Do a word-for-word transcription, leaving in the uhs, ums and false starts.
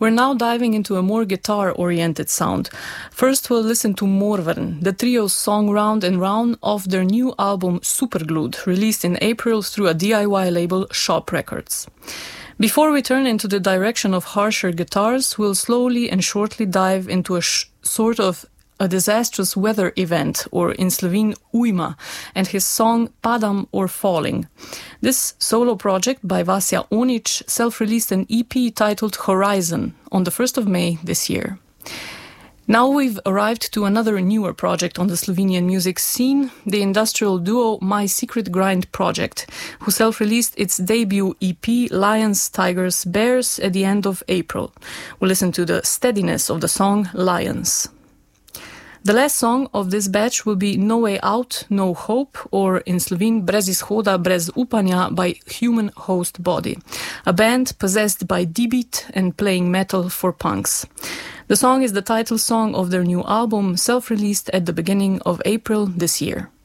We're now diving into a more guitar-oriented sound. First, we'll listen to Morvern, the trio's song Round and Round of their new album Superglued, released in April through a D I Y label, Shop Records. Before we turn into the direction of harsher guitars, we'll slowly and shortly dive into a sh- sort of a disastrous weather event, or in Slovene Ujma, and his song Padam or Falling. This solo project by Vasja Onic self-released an E P titled Horizon on the first of May this year. Now we've arrived to another newer project on the Slovenian music scene, the industrial duo My Secret Grind Project, who self-released its debut E P Lions, Tigers, Bears at the end of April. We'll listen to the steadiness of the song Lions. The last song of this batch will be No Way Out, No Hope, or in Slovene Brez izhoda, brez upanja by Human Host Body, a band possessed by D-beat and playing metal for punks. The song is the title song of their new album, self-released at the beginning of April this year.